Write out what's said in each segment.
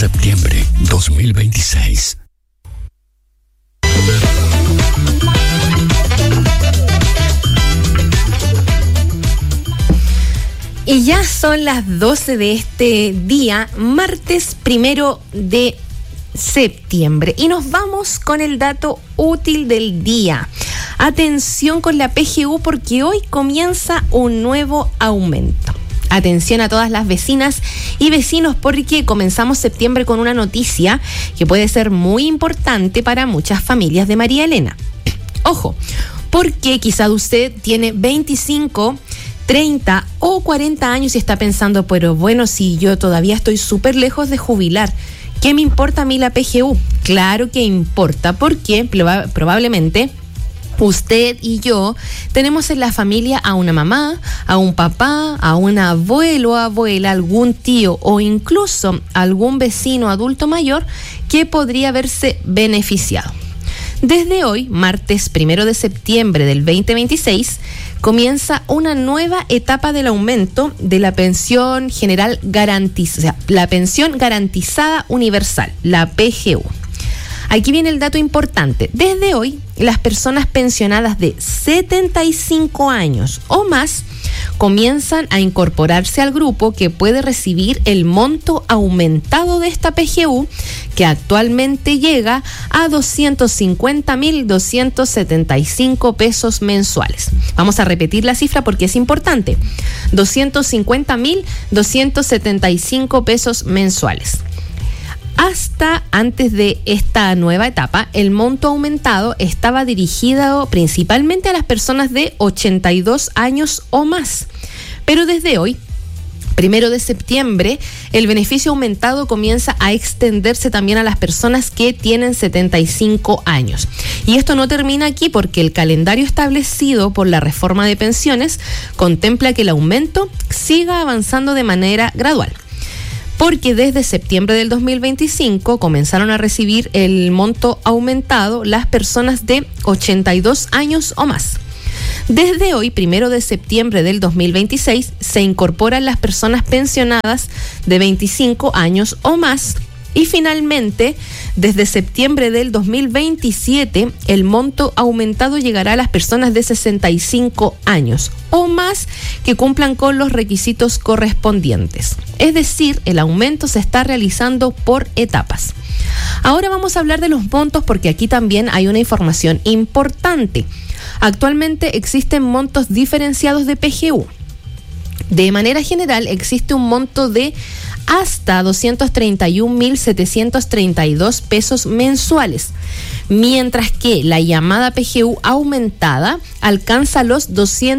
septiembre 2026. Y ya son las 12 de este día, martes 1 de septiembre. Y nos vamos con el dato útil del día. Atención con la PGU porque hoy comienza un nuevo aumento. Atención a todas las vecinas y vecinos porque comenzamos septiembre con una noticia que puede ser muy importante para muchas familias de María Elena. Ojo, porque quizá usted tiene 25, 30 o 40 años y está pensando, pero bueno, si yo todavía estoy súper lejos de jubilar, ¿qué me importa a mí la PGU? Claro que importa, porque probablemente usted y yo tenemos en la familia a una mamá, a un papá, a un abuelo o abuela, algún tío o incluso algún vecino adulto mayor que podría verse beneficiado. Desde hoy, martes 1 de septiembre del 2026, comienza una nueva etapa del aumento de la pensión general garantizada, la pensión garantizada universal, la PGU. Aquí viene el dato importante. Desde hoy, las personas pensionadas de 75 años o más comienzan a incorporarse al grupo que puede recibir el monto aumentado de esta PGU, que actualmente llega a 250.275 pesos mensuales. Vamos a repetir la cifra porque es importante. 250.275 pesos mensuales. Hasta antes de esta nueva etapa, el monto aumentado estaba dirigido principalmente a las personas de 82 años o más. Pero desde hoy, 1 de septiembre, el beneficio aumentado comienza a extenderse también a las personas que tienen 75 años. Y esto no termina aquí porque el calendario establecido por la reforma de pensiones contempla que el aumento siga avanzando de manera gradual. Porque desde septiembre del 2025 comenzaron a recibir el monto aumentado las personas de 82 años o más. Desde hoy, 1 de septiembre del 2026, se incorporan las personas pensionadas de 25 años o más. Y finalmente, desde septiembre del 2027, el monto aumentado llegará a las personas de 65 años o más que cumplan con los requisitos correspondientes. Es decir, el aumento se está realizando por etapas. Ahora vamos a hablar de los montos porque aquí también hay una información importante. Actualmente existen montos diferenciados de PGU. De manera general, existe un monto de hasta 231.732 pesos mensuales, mientras que la llamada PGU aumentada alcanza los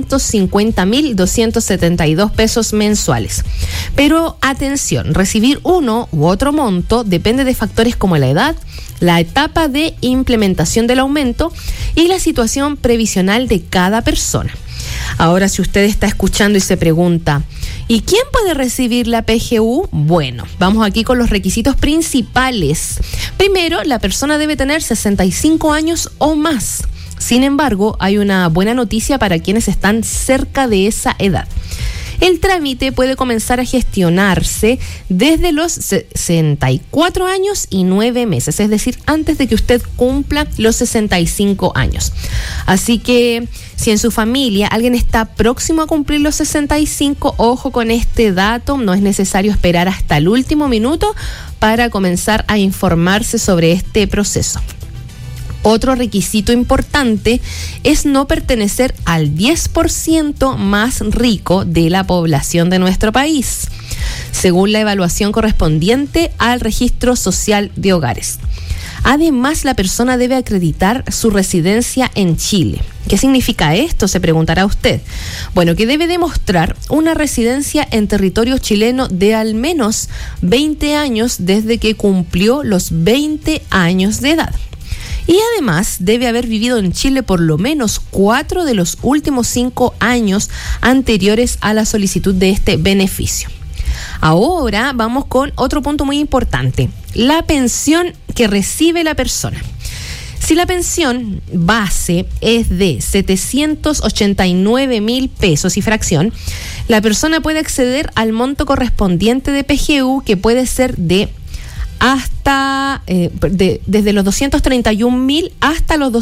250.272 pesos mensuales. Pero atención, recibir uno u otro monto depende de factores como la edad, la etapa de implementación del aumento y la situación previsional de cada persona. Ahora, si usted está escuchando y se pregunta, ¿y quién puede recibir la PGU? Bueno, vamos aquí con los requisitos principales. Primero, la persona debe tener 65 años o más. Sin embargo, hay una buena noticia para quienes están cerca de esa edad. El trámite puede comenzar a gestionarse desde los 64 años y 9 meses, es decir, antes de que usted cumpla los 65 años. Así que si en su familia alguien está próximo a cumplir los 65, ojo con este dato, no es necesario esperar hasta el último minuto para comenzar a informarse sobre este proceso. Otro requisito importante es no pertenecer al 10% más rico de la población de nuestro país, según la evaluación correspondiente al Registro Social de Hogares. Además, la persona debe acreditar su residencia en Chile. ¿Qué significa esto?, se preguntará usted. Bueno, que debe demostrar una residencia en territorio chileno de al menos 20 años desde que cumplió los 20 años de edad. Y además debe haber vivido en Chile por lo menos 4 de los últimos 5 años anteriores a la solicitud de este beneficio. Ahora vamos con otro punto muy importante, la pensión que recibe la persona. Si la pensión base es de 789.000 pesos y fracción, la persona puede acceder al monto correspondiente de PGU, que puede ser de hasta desde los 231.000 hasta los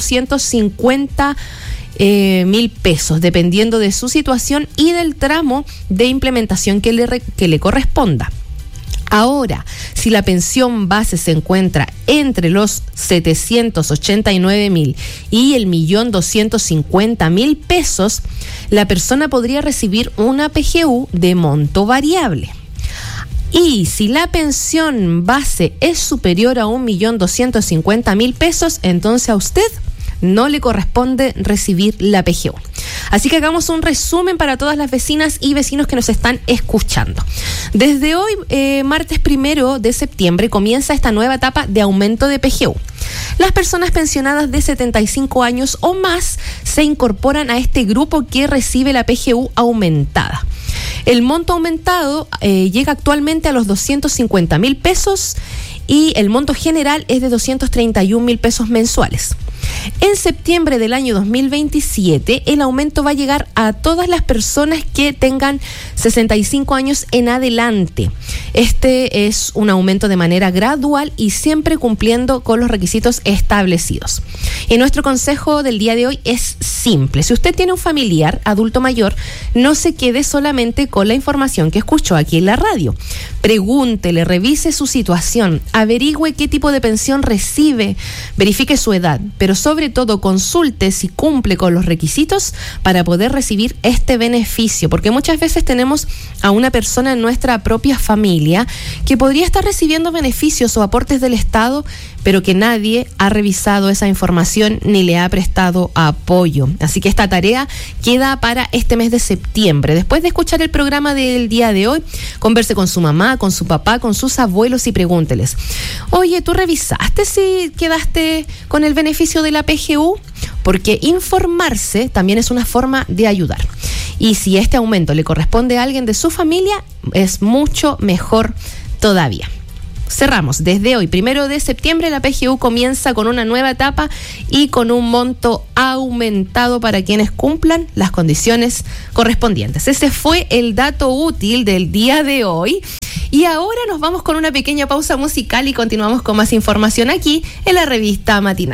250.000 pesos, dependiendo de su situación y del tramo de implementación que le corresponda. Ahora, si la pensión base se encuentra entre los 789.000 y el 1.250.000 pesos, la persona podría recibir una PGU de monto variable. Y si la pensión base es superior a 1.250.000 pesos, entonces a usted no le corresponde recibir la PGU. Así que hagamos un resumen para todas las vecinas y vecinos que nos están escuchando. Desde hoy, martes 1 de septiembre, comienza esta nueva etapa de aumento de PGU. Las personas pensionadas de 75 años o más se incorporan a este grupo que recibe la PGU aumentada. El monto aumentado llega actualmente a los 250.000 pesos y el monto general es de 231.000 pesos mensuales. En septiembre del año 2027, el aumento va a llegar a todas las personas que tengan 65 años en adelante. Este es un aumento de manera gradual y siempre cumpliendo con los requisitos establecidos. Y nuestro consejo del día de hoy es simple. Si usted tiene un familiar adulto mayor, no se quede solamente con la información que escuchó aquí en la radio. Pregúntele, revise su situación, averigüe qué tipo de pensión recibe, verifique su edad, pero sobre todo consulte si cumple con los requisitos para poder recibir este beneficio, porque muchas veces tenemos a una persona en nuestra propia familia que podría estar recibiendo beneficios o aportes del Estado, pero que nadie ha revisado esa información ni le ha prestado apoyo. Así que esta tarea queda para este mes de septiembre. Después de escuchar el programa del día de hoy, converse con su mamá, con su papá, con sus abuelos y pregúnteles: oye, ¿tú revisaste si quedaste con el beneficio de la PGU? Porque informarse también es una forma de ayudar. Y si este aumento le corresponde a alguien de su familia, es mucho mejor todavía. Cerramos. Desde hoy, 1 de septiembre, la PGU comienza con una nueva etapa y con un monto aumentado para quienes cumplan las condiciones correspondientes. Ese fue el dato útil del día de hoy. Y ahora nos vamos con una pequeña pausa musical y continuamos con más información aquí en la revista matinal.